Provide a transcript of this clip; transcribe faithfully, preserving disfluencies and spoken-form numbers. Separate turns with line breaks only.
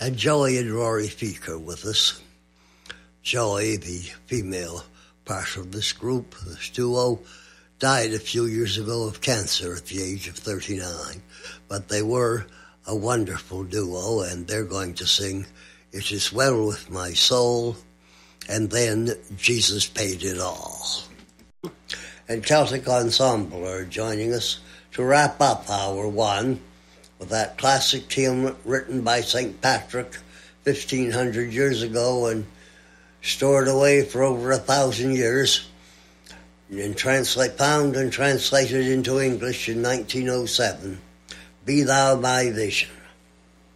And Joey and Rory Feaker with us. Joey, the female part of this group, this duo, died a few years ago of cancer at the age of thirty-nine. But they were a wonderful duo, and they're going to sing It Is Well With My Soul, and then Jesus Paid It All. And Celtic Ensemble are joining us to wrap up hour one with that classic tune written by Saint Patrick fifteen hundred years ago and stored away for over a thousand years, and translate, found and translated into English in nineteen oh seven. Be Thou My Vision.